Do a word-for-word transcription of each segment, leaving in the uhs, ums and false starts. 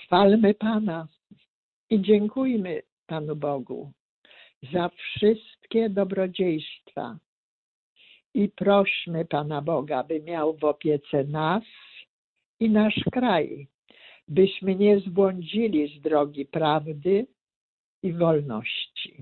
Chwalmy Pana i dziękujmy Panu Bogu za wszystkie dobrodziejstwa i prośmy Pana Boga, by miał w opiece nas i nasz kraj, byśmy nie zbłądzili z drogi prawdy i wolności.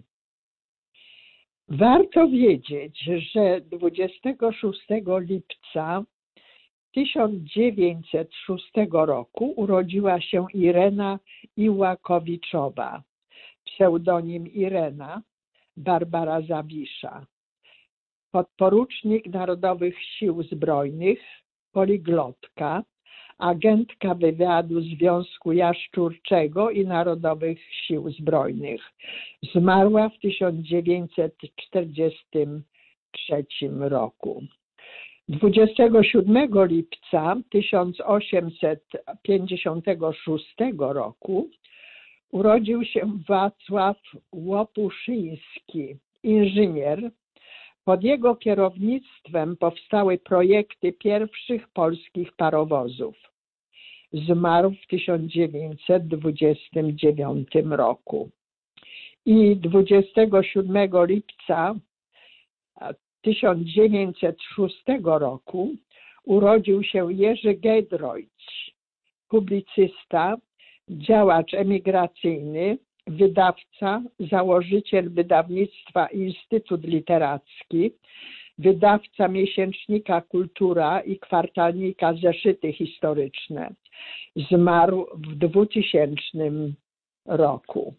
Warto wiedzieć, że dwudziestego szóstego lipca tysiąc dziewięćset szóstego roku urodziła się Irena Iłakowiczowa, pseudonim Irena, Barbara Zawisza, podporucznik Narodowych Sił Zbrojnych, poliglotka, agentka wywiadu Związku Jaszczurczego i Narodowych Sił Zbrojnych. Zmarła w tysiąc dziewięćset czterdziestym trzecim roku. dwudziestego siódmego lipca tysiąc osiemset pięćdziesiątego szóstego roku urodził się Wacław Łopuszyński, inżynier. Pod jego kierownictwem powstały projekty pierwszych polskich parowozów. Zmarł w tysiąc dziewięćset dwudziestym dziewiątym roku. I dwudziestego siódmego lipca tysiąc dziewięćset szóstego roku urodził się Jerzy Giedroyć, publicysta, działacz emigracyjny, wydawca, założyciel wydawnictwa Instytut Literacki, wydawca miesięcznika Kultura i kwartalnika Zeszyty Historyczne. Zmarł w dwutysięcznym roku.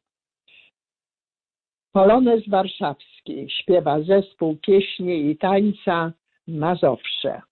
Polonez warszawski śpiewa zespół pieśni i tańca Mazowsze.